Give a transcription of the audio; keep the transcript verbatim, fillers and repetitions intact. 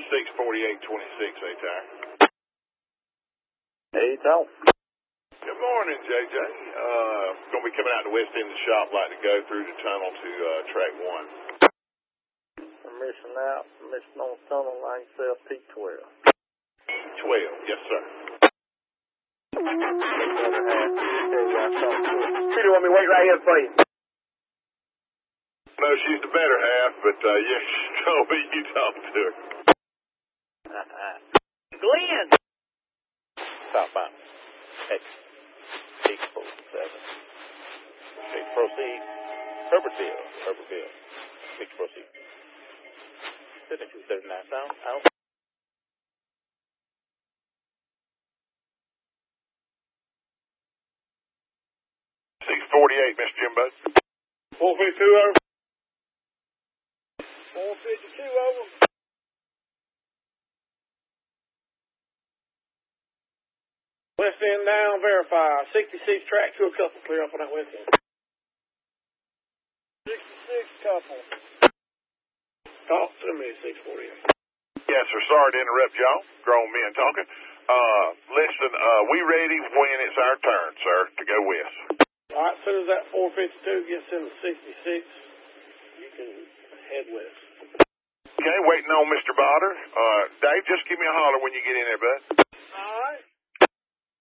six forty-eight twenty-six, A-Tire. Hey, Tom. Good morning, J J. Uh, going to be coming out to the west end of the shop, like to go through the tunnel to uh, track one. I'm missing out. I'm missing on the tunnel line, self P twelve. P twelve, yes, sir. Peter, want me to wait right here for you? No, she's the better half, but uh, yeah, she told me you talked to her. Glenn! Southbound. X eight four seven. Six proceed. Herbertville. Herbertville. Six proceed. Two thirty-nine sound. Out. six forty-eight, Mister Jimbo. four fifty-two over. four fifty-two over. West end down, verify. sixty-six track to a couple, clear up on that west end. sixty-six couple. Talk to me, six forty-eight. Yes, sir. Sorry to interrupt y'all. Grown men talking. Uh, listen, uh, we ready when it's our turn, sir, to go west. All right, as soon as that four fifty-two gets into sixty-six, you can head west. Okay, waiting on Mister Botter. Uh, Dave, just give me a holler when you get in there, bud. All right.